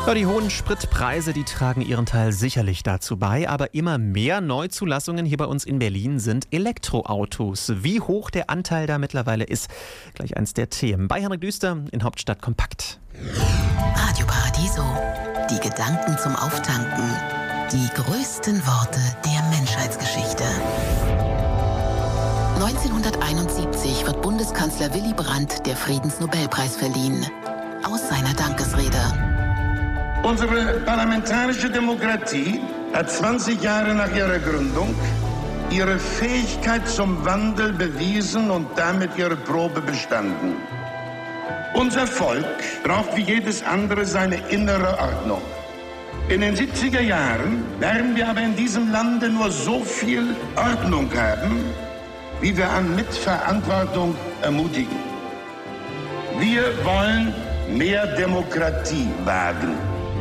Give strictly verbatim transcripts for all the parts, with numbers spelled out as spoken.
Ja, die hohen Spritpreise, die tragen ihren Teil sicherlich dazu bei, aber immer mehr Neuzulassungen hier bei uns in Berlin sind Elektroautos. Wie hoch der Anteil da mittlerweile ist, gleich eins der Themen. Bei Henrik Düster in Hauptstadt Kompakt. Radio Paradiso. Die Gedanken zum Auftanken. Die größten Worte der Menschheitsgeschichte. neunzehnhunderteinundsiebzig wird Bundeskanzler Willy Brandt der Friedensnobelpreis verliehen. Aus seiner Dankesrede. Unsere parlamentarische Demokratie hat zwanzig Jahre nach ihrer Gründung ihre Fähigkeit zum Wandel bewiesen und damit ihre Probe bestanden. Unser Volk braucht wie jedes andere seine innere Ordnung. In den siebziger Jahren werden wir aber in diesem Lande nur so viel Ordnung haben, wie wir an Mitverantwortung ermutigen. Wir wollen mehr Demokratie wagen.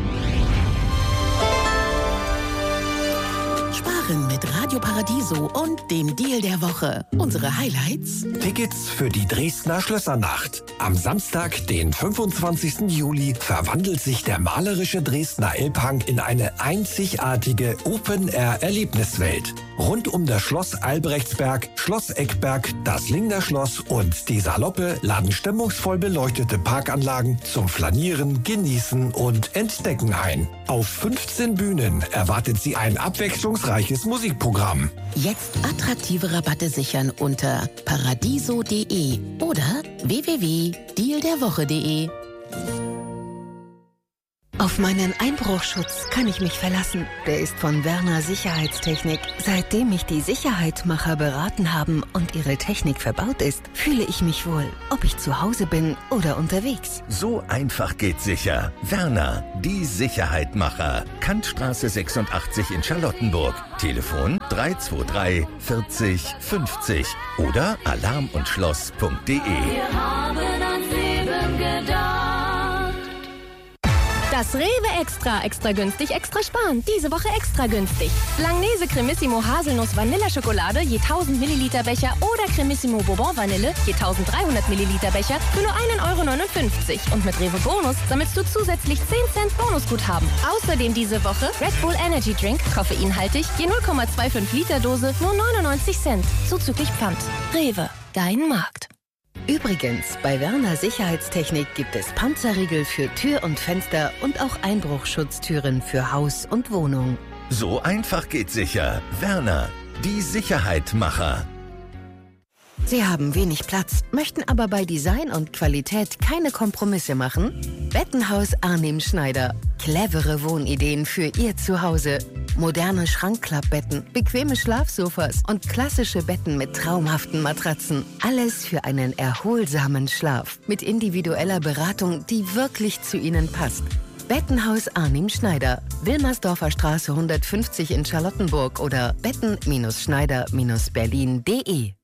Sparen mit Radio Paradiso und dem Deal der Woche. Unsere Highlights: Tickets für die Dresdner Schlössernacht. Am Samstag, den fünfundzwanzigsten Juli, verwandelt sich der malerische Dresdner Elbhang in eine einzigartige Open-Air-Erlebniswelt. Rund um das Schloss Albrechtsberg, Schloss Eckberg, das Lingner Schloss und die Saloppe laden stimmungsvoll beleuchtete Parkanlagen zum Flanieren, Genießen und Entdecken ein. Auf fünfzehn Bühnen erwartet Sie ein abwechslungsreiches Musikprogramm. Jetzt attraktive Rabatte sichern unter paradiso punkt de oder w w w punkt deal der woche punkt de. Auf meinen Einbruchschutz kann ich mich verlassen. Der ist von Werner Sicherheitstechnik. Seitdem mich die Sicherheitmacher beraten haben und ihre Technik verbaut ist, fühle ich mich wohl, ob ich zu Hause bin oder unterwegs. So einfach geht sicher. Werner, die Sicherheitmacher. Kantstraße sechsundachtzig in Charlottenburg. Telefon drei zwei drei vierzig fünfzig oder alarm und schloss punkt de. Wir haben ans Leben gedacht. Das Rewe Extra, extra günstig, extra sparen. Diese Woche extra günstig. Langnese Cremissimo Haselnuss Vanilleschokolade je tausend Milliliter Becher oder Cremissimo Bourbon Vanille je tausenddreihundert Milliliter Becher für nur ein Euro neunundfünfzig. Und mit Rewe Bonus sammelst du zusätzlich zehn Cent Bonusguthaben. Außerdem diese Woche Red Bull Energy Drink, koffeinhaltig, je null Komma fünfundzwanzig Liter Dose, nur neunundneunzig Cent. Zuzüglich Pfand. Rewe, dein Markt. Übrigens, bei Werner Sicherheitstechnik gibt es Panzerriegel für Tür und Fenster und auch Einbruchschutztüren für Haus und Wohnung. So einfach geht sicher. Werner, die Sicherheitmacher. Sie haben wenig Platz, möchten aber bei Design und Qualität keine Kompromisse machen? Bettenhaus Arnim Schneider. Clevere Wohnideen für Ihr Zuhause. Moderne Schrankklappbetten, bequeme Schlafsofas und klassische Betten mit traumhaften Matratzen. Alles für einen erholsamen Schlaf. Mit individueller Beratung, die wirklich zu Ihnen passt. Bettenhaus Arnim Schneider. Wilmersdorfer Straße hundertfünfzig in Charlottenburg oder betten Schneider Berlin punkt de.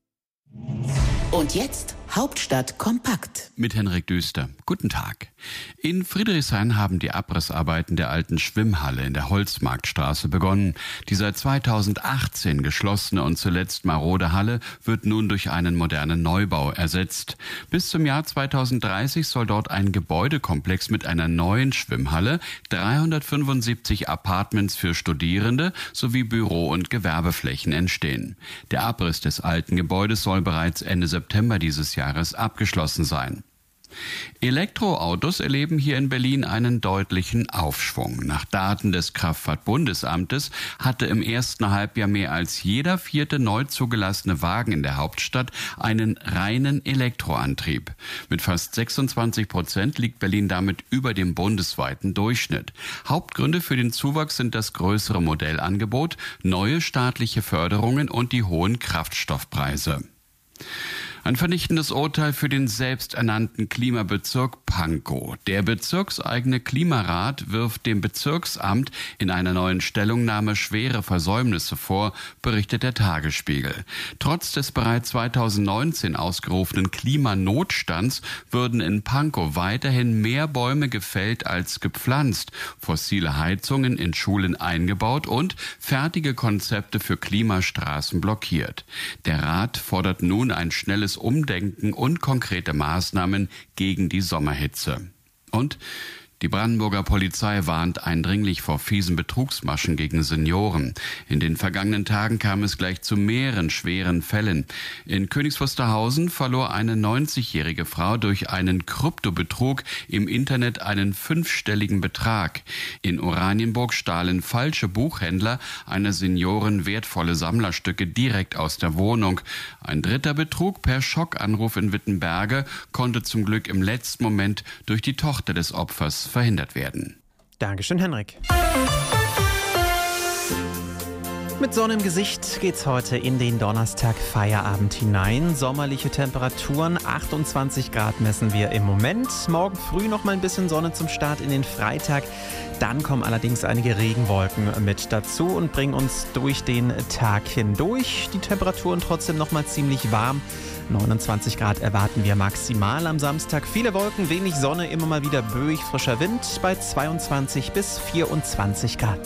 Und jetzt Hauptstadt kompakt. Mit Henrik Düster. Guten Tag. In Friedrichshain haben die Abrissarbeiten der alten Schwimmhalle in der Holzmarktstraße begonnen. Die seit zweitausendachtzehn geschlossene und zuletzt marode Halle wird nun durch einen modernen Neubau ersetzt. Bis zum Jahr zweitausenddreißig soll dort ein Gebäudekomplex mit einer neuen Schwimmhalle, dreihundertfünfundsiebzig Apartments für Studierende sowie Büro- und Gewerbeflächen entstehen. Der Abriss des alten Gebäudes soll bereits Ende September dieses Jahres abgeschlossen sein. Elektroautos erleben hier in Berlin einen deutlichen Aufschwung. Nach Daten des Kraftfahrtbundesamtes hatte im ersten Halbjahr mehr als jeder vierte neu zugelassene Wagen in der Hauptstadt einen reinen Elektroantrieb. Mit fast sechsundzwanzig Prozent liegt Berlin damit über dem bundesweiten Durchschnitt. Hauptgründe für den Zuwachs sind das größere Modellangebot, neue staatliche Förderungen und die hohen Kraftstoffpreise. Ein vernichtendes Urteil für den selbsternannten Klimabezirk Pankow. Der bezirkseigene Klimarat wirft dem Bezirksamt in einer neuen Stellungnahme schwere Versäumnisse vor, berichtet der Tagesspiegel. Trotz des bereits zweitausendneunzehn ausgerufenen Klimanotstands würden in Pankow weiterhin mehr Bäume gefällt als gepflanzt, fossile Heizungen in Schulen eingebaut und fertige Konzepte für Klimastraßen blockiert. Der Rat fordert nun ein schnelles Umdenken und konkrete Maßnahmen gegen die Sommerhitze. Und Die Brandenburger Polizei warnt eindringlich vor fiesen Betrugsmaschen gegen Senioren. In den vergangenen Tagen kam es gleich zu mehreren schweren Fällen. In Königs Wusterhausen verlor eine neunzigjährige Frau durch einen Kryptobetrug im Internet einen fünfstelligen Betrag. In Oranienburg stahlen falsche Buchhändler einer Seniorin wertvolle Sammlerstücke direkt aus der Wohnung. Ein dritter Betrug per Schockanruf in Wittenberge konnte zum Glück im letzten Moment durch die Tochter des Opfers verhindert werden. Dankeschön, Henrik. Mit Sonne im Gesicht geht's heute in den Donnerstag Feierabend hinein. Sommerliche Temperaturen, achtundzwanzig Grad messen wir im Moment. Morgen früh noch mal ein bisschen Sonne zum Start in den Freitag. Dann kommen allerdings einige Regenwolken mit dazu und bringen uns durch den Tag hindurch. Die Temperaturen trotzdem noch mal ziemlich warm. neunundzwanzig Grad erwarten wir maximal am Samstag. Viele Wolken, wenig Sonne, immer mal wieder böig, frischer Wind bei zweiundzwanzig bis vierundzwanzig Grad.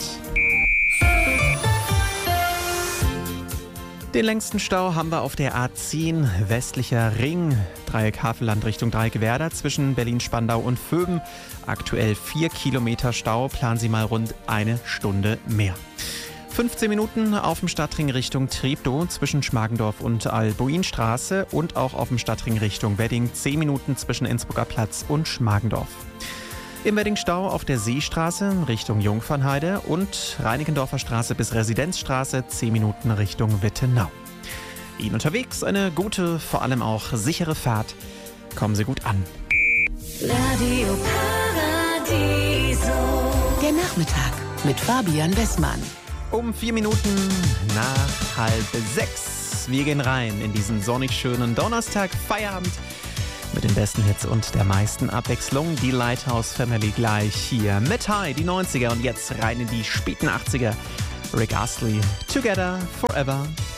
Den längsten Stau haben wir auf der A zehn, westlicher Ring, Dreieck Havelland Richtung Dreieck Werder zwischen Berlin-Spandau und Vöben. Aktuell vier Kilometer Stau, planen Sie mal rund eine Stunde mehr. fünfzehn Minuten auf dem Stadtring Richtung Treptow zwischen Schmargendorf und Albuinstraße und auch auf dem Stadtring Richtung Wedding zehn Minuten zwischen Innsbrucker Platz und Schmargendorf. Im Wedding-Stau auf der Seestraße Richtung Jungfernheide und Reinickendorfer Straße bis Residenzstraße zehn Minuten Richtung Wittenau. Ihnen unterwegs eine gute, vor allem auch sichere Fahrt. Kommen Sie gut an. Radio Paradiso. Der Nachmittag mit Fabian Bessmann. Um vier Minuten nach halb sechs. Wir gehen rein in diesen sonnig schönen Donnerstag Feierabend mit den besten Hits und der meisten Abwechslung. Die Lighthouse Family gleich hier mit High, die neunziger und jetzt rein in die späten achtziger. Rick Astley, Together Forever.